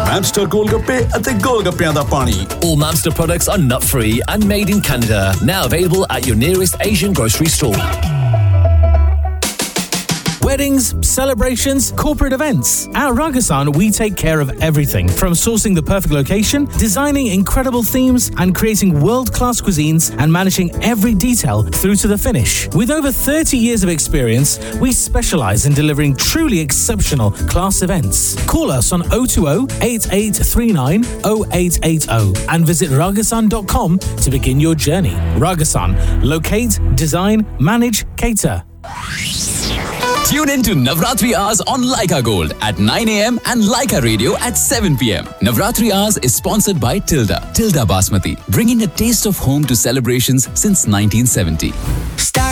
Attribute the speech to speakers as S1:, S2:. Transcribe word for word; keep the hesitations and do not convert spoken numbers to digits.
S1: Mamster Golgappe ਅਤੇ ਗੋਲਗੱਪਿਆਂ ਦਾ ਪਾਣੀ.
S2: All Mamster products are nut-free and made in Canada. Now available at your nearest Asian grocery store.
S3: Weddings, celebrations, corporate events. At Ragasan, we take care of everything from sourcing the perfect location, designing incredible themes, and creating world-class cuisines and managing every detail through to the finish. With over thirty years of experience, we specialize in delivering truly exceptional class events. Call us on oh two oh, eight eight three nine, oh eight eight oh and visit ragasan dot com to begin your journey. Ragasan. Locate, design, manage, cater.
S4: Tune in to Navratri Hours on Laika Gold at nine a.m. and Laika Radio at seven p.m. Navratri Hours is sponsored by Tilda. Tilda Basmati, bringing a taste of home to celebrations since nineteen seventy.